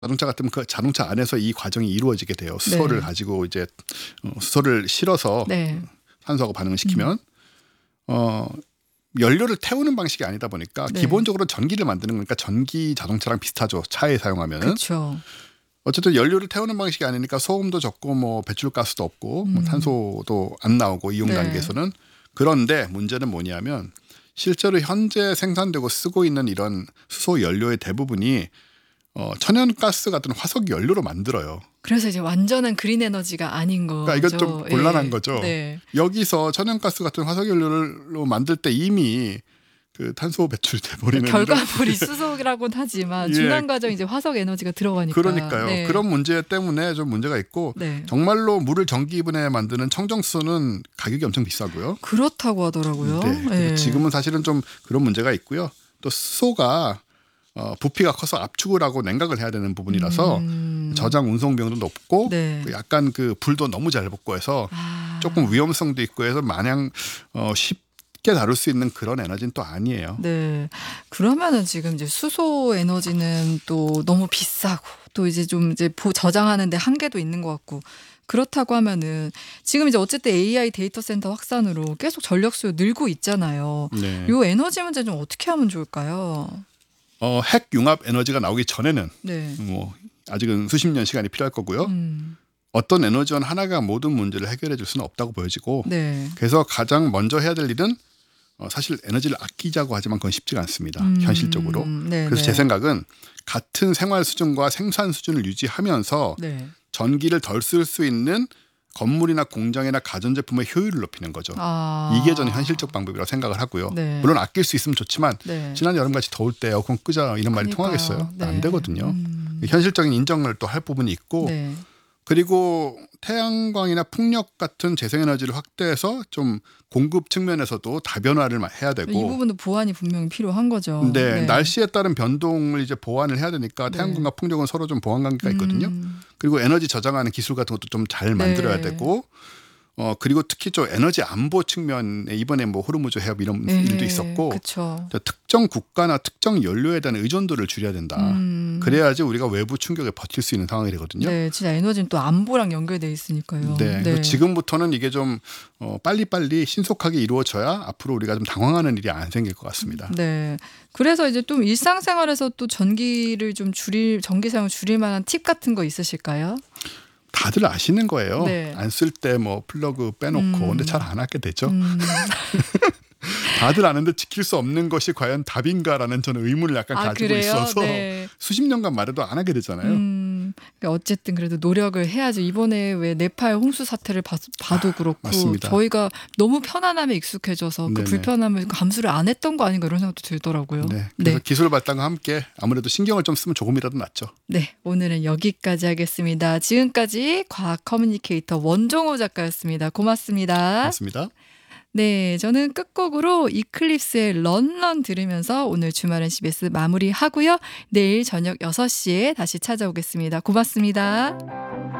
자동차 같으면 그 자동차 안에서 이 과정이 이루어지게 돼요. 네. 수소를 가지고 이제 수소를 실어서 네. 산소하고 반응을 시키면 연료를 태우는 방식이 아니다 보니까 네. 기본적으로 전기를 만드는 거니까 전기 자동차랑 비슷하죠. 차에 사용하면은. 그렇죠. 어쨌든 연료를 태우는 방식이 아니니까 소음도 적고 뭐 배출가스도 없고 뭐 탄소도 안 나오고 이용 네. 단계에서는. 그런데 문제는 뭐냐면 실제로 현재 생산되고 쓰고 있는 이런 수소 연료의 대부분이 천연가스 같은 화석 연료로 만들어요. 그래서 이제 완전한 그린 에너지가 아닌 거죠. 그러니까 이건 좀 곤란한 거죠. 네. 여기서 천연가스 같은 화석 연료로 만들 때 이미 그 탄소 배출돼 버리는 결과물이 수소라고는 하지만 예. 중간 과정 이제 화석 에너지가 들어가니까. 그러니까요. 네. 그런 문제 때문에 좀 문제가 있고 네. 정말로 물을 전기분해 만드는 청정수소는 가격이 엄청 비싸고요. 그렇다고 하더라고요. 네. 그래서 지금은 사실은 좀 그런 문제가 있고요. 또 수소가 부피가 커서 압축을 하고 냉각을 해야 되는 부분이라서 저장 운송 비용도 높고 네. 약간 그 불도 너무 잘 붙고 해서 조금 위험성도 있고 해서 마냥 쉽게 다룰 수 있는 그런 에너지는 또 아니에요. 네. 그러면은 지금 이제 수소 에너지는 또 너무 비싸고 또 이제 좀 이제 저장하는데 한계도 있는 것 같고 그렇다고 하면은 지금 이제 어쨌든 AI 데이터 센터 확산으로 계속 전력 수요 늘고 있잖아요. 네. 이 에너지 문제 좀 어떻게 하면 좋을까요? 핵 융합 에너지가 나오기 전에는 네. 뭐 아직은 수십 년 시간이 필요할 거고요. 어떤 에너지원 하나가 모든 문제를 해결해 줄 수는 없다고 보여지고 네. 그래서 가장 먼저 해야 될 일은 사실 에너지를 아끼자고 하지만 그건 쉽지가 않습니다. 현실적으로. 네, 그래서 네. 제 생각은 같은 생활 수준과 생산 수준을 유지하면서 네. 전기를 덜 쓸 수 있는 건물이나 공장이나 가전제품의 효율을 높이는 거죠. 이게 저는 현실적 방법이라고 생각을 하고요. 네. 물론 아낄 수 있으면 좋지만 네. 지난 여름같이 더울 때 에어컨 끄자 이런 말이 그러니까요. 통하겠어요? 네. 안 되거든요. 현실적인 인정을 또 할 부분이 있고 네. 그리고 태양광이나 풍력 같은 재생에너지를 확대해서 좀 공급 측면에서도 다변화를 해야 이 되고 부분도 보완이 분명히 필요한 거죠. 네, 날씨에 따른 변동을 이제 보완을 해야 되니까 네. 태양광과 풍력은 서로 좀 보완 관계가 있거든요. 그리고 에너지 저장하는 기술 같은 것도 좀 잘 만들어야 네. 되고 그리고 특히 좀 에너지 안보 측면에 이번에 뭐 호르무즈 해협 이런 네. 일도 있었고 그렇죠. 특정 국가나 특정 연료에 대한 의존도를 줄여야 된다. 그래야지 우리가 외부 충격에 버틸 수 있는 상황이 되거든요. 네, 진짜 에너지는 또 안보랑 연결돼 있으니까요. 네, 그래서 지금부터는 이게 좀 빨리빨리 신속하게 이루어져야 앞으로 우리가 좀 당황하는 일이 안 생길 것 같습니다. 네. 그래서 이제 좀 일상생활에서 또 전기를 좀 전기 사용을 줄일 만한 팁 같은 거 있으실까요? 다들 아시는 거예요. 네. 안 쓸 때 뭐 플러그 빼놓고 근데 잘 안 하게 되죠. 다들 아는데 지킬 수 없는 것이 과연 답인가라는 저는 의문을 약간 가지고 그래요? 있어서 네. 수십 년간 말해도 안 하게 되잖아요. 그러니까 어쨌든 그래도 노력을 해야죠. 이번에 왜 네팔 홍수 사태를 봐도 그렇고 맞습니다. 저희가 너무 편안함에 익숙해져서 그 네네. 불편함을 감수를 안 했던 거 아닌가 이런 생각도 들더라고요. 네, 그래서 기술 발달과 함께 아무래도 신경을 좀 쓰면 조금이라도 낫죠. 네, 오늘은 여기까지 하겠습니다. 지금까지 과학 커뮤니케이터 원종호 작가였습니다. 고맙습니다. 맞습니다. 네, 저는 끝곡으로 이클립스의 런런 들으면서 오늘 주말엔 CBS 마무리하고요. 내일 저녁 6시에 다시 찾아오겠습니다. 고맙습니다.